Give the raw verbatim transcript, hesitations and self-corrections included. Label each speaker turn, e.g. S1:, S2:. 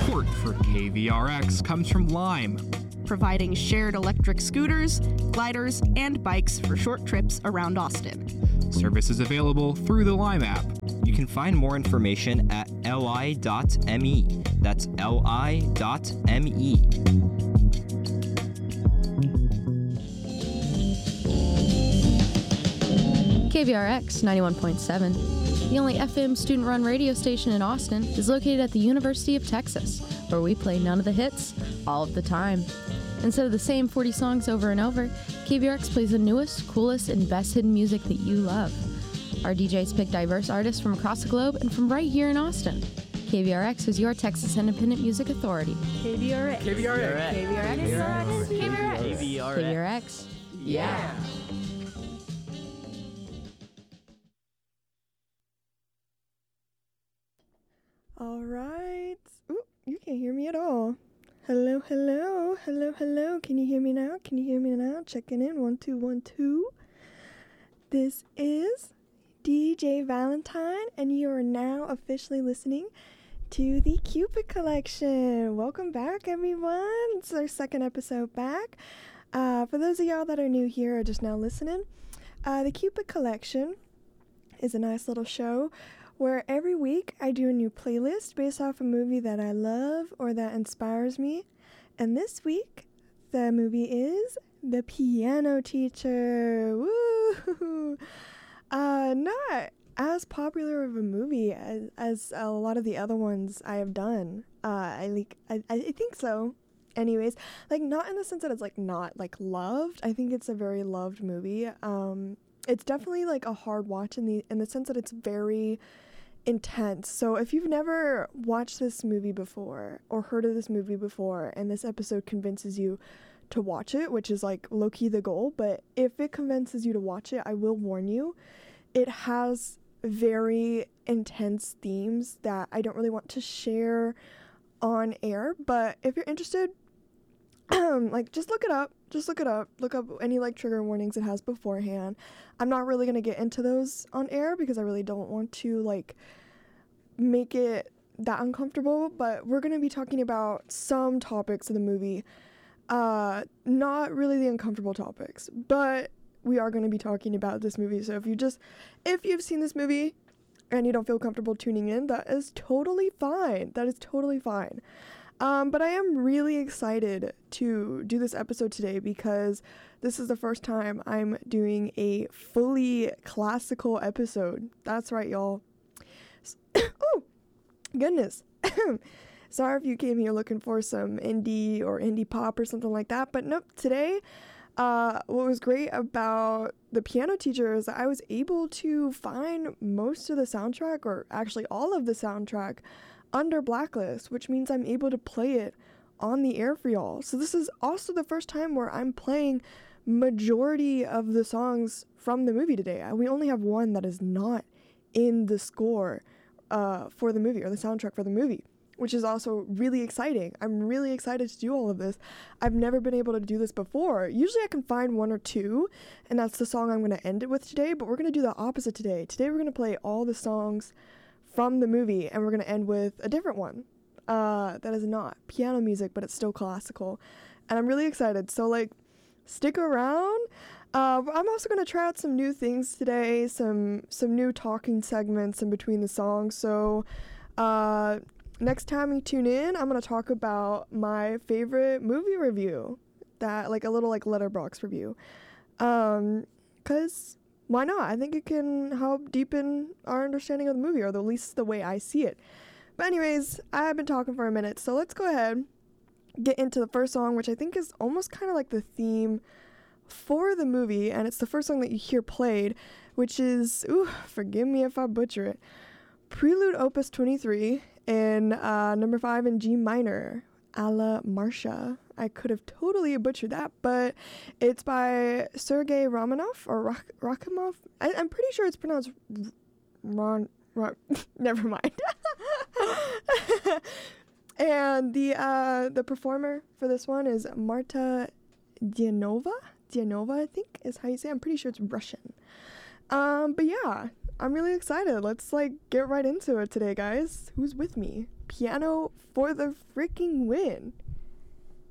S1: Support for K V R X comes from Lime,
S2: providing shared electric scooters, gliders, and bikes for short trips around Austin.
S1: Service is available through the Lime app.
S3: You can find more information at li dot me. That's li dot me.
S4: K V R X ninety-one point seven, the only F M student-run radio station in Austin, is located at the University of Texas, where we play none of the hits, all of the time. Instead of the same forty songs over and over, K V R X plays the newest, coolest, and best hidden music that you love. Our D Js pick diverse artists from across the globe and from right here in Austin. K V R X is your Texas Independent Music Authority.
S5: K V R X.
S1: K V R X.
S5: K V R X. K V R X.
S4: K V R X.
S5: Yeah.
S6: All right. Ooh, you can't hear me at all. Hello, hello, hello, hello. Can you hear me now? Can you hear me now? Checking in. One, two, one, two. This is D J Valentine, and you are now officially listening to the Cupid Collection. Welcome back, everyone. It's our second episode back. Uh, for those of y'all that are new here or just now listening, uh, the Cupid Collection is a nice little show where every week I do a new playlist based off a movie that I love or that inspires me. And this week, the movie is The Piano Teacher. Woo! Uh, not as popular of a movie as, as a lot of the other ones I have done. Uh, I like, I, I think so. Anyways, like not in the sense that it's like not like loved. I think it's a very loved movie. Um, it's definitely like a hard watch in the in the sense that it's very intense. So if you've never watched this movie before or heard of this movie before and this episode convinces you to watch it, which is like low-key the goal, but if it convinces you to watch it, I will warn you, it has very intense themes that I don't really want to share on air, but if you're interested, like just look it up, just look it up, look up any like trigger warnings it has beforehand. I'm not really going to get into those on air because I really don't want to like make it that uncomfortable, but we're going to be talking about some topics of the movie, uh, not really the uncomfortable topics, but we are going to be talking about this movie. So if you just, if you've seen this movie and you don't feel comfortable tuning in, that is totally fine. That is totally fine. Um, but I am really excited to do this episode today because this is the first time I'm doing a fully classical episode. That's right, y'all. Oh, goodness. Sorry if you came here looking for some indie or indie pop or something like that, but nope, today, uh, what was great about The Piano Teacher is that I was able to find most of the soundtrack, or actually all of the soundtrack, under Blacklist, which means I'm able to play it on the air for y'all. So this is also the first time where I'm playing majority of the songs from the movie today. We only have one that is not in the score uh, for the movie, or the soundtrack for the movie, which is also really exciting. I'm really excited to do all of this. I've never been able to do this before. Usually I can find one or two, and that's the song I'm going to end it with today, but we're going to do the opposite today. Today we're going to play all the songs from the movie, and we're going to end with a different one uh, that is not piano music, but it's still classical. And I'm really excited. So, like, stick around. Uh, I'm also going to try out some new things today, some some new talking segments in between the songs. So, uh, next time you tune in, I'm going to talk about my favorite movie review, that like a little like letterbox review. Um, because why not? I think it can help deepen our understanding of the movie, or at least the way I see it. But anyways, I've been talking for a minute, so let's go ahead, get into the first song, which I think is almost kind of like the theme for the movie, and it's the first song that you hear played, which is, ooh, forgive me if I butcher it, Prelude Opus twenty-three in uh, number five in G minor, a la Marsha. I could have totally butchered that, but it's by Sergei Romanov, or Rak- Rakimov. I- I'm pretty sure it's pronounced Ron. Ron never mind. And the uh, the performer for this one is Marta Dianova. Dianova, I think, is how you say it. I'm pretty sure it's Russian. Um, but yeah, I'm really excited. Let's like get right into it today, guys. Who's with me? Piano for the freaking win.